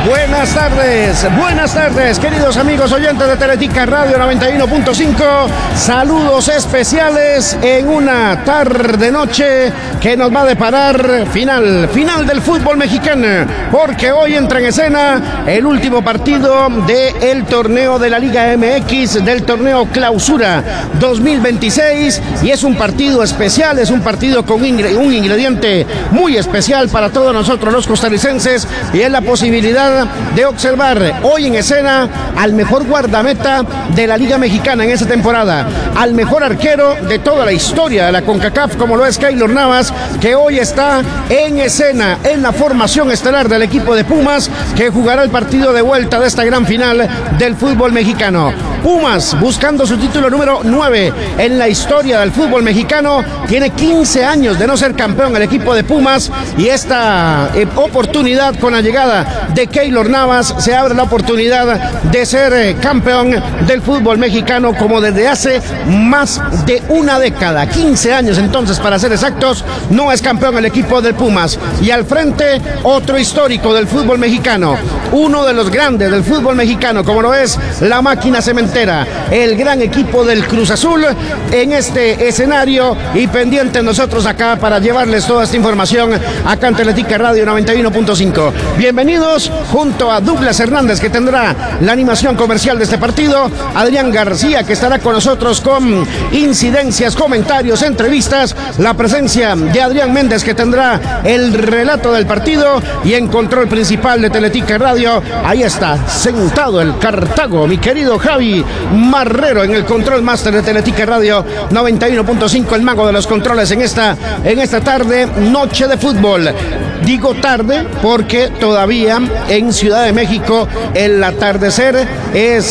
Buenas tardes, queridos amigos oyentes de Teletica Radio 91.5. Saludos especiales en una tarde-noche que nos va a deparar final del fútbol mexicano, porque hoy entra en escena el último partido del torneo de la Liga MX, del torneo Clausura 2026, y es un partido especial, es un partido con un ingrediente muy especial para todos nosotros los costarricenses, y es la posibilidad de observar hoy en escena al mejor guardameta de la Liga Mexicana en esta temporada, al mejor arquero de toda la historia de la CONCACAF, como lo es Keylor Navas, que hoy está en escena en la formación estelar del equipo de Pumas, que jugará el partido de vuelta de esta gran final del fútbol mexicano. Pumas, buscando su título número 9 en la historia del fútbol mexicano, tiene 15 años de no ser campeón el equipo de Pumas, y esta oportunidad con la llegada de Keylor Navas se abre la oportunidad de ser campeón del fútbol mexicano como desde hace más de una década, 15 años entonces para ser exactos, no es campeón el equipo de Pumas. Y al frente otro histórico del fútbol mexicano, uno de los grandes del fútbol mexicano, como lo es la Máquina Cementera, el gran equipo del Cruz Azul en este escenario, y pendientes nosotros acá para llevarles toda esta información acá en Teletica Radio 91.5. Bienvenidos junto a Douglas Hernández, que tendrá la animación comercial de este partido, Adrián García, que estará con nosotros con incidencias, comentarios, entrevistas, la presencia de Adrián Méndez, que tendrá el relato del partido, y en control principal de Teletica Radio, ahí está sentado el Cartago, mi querido Javi Marrero, en el control máster de Teletica Radio 91.5, el mago de los controles en esta tarde, noche de fútbol. Digo tarde porque todavía en Ciudad de México el atardecer es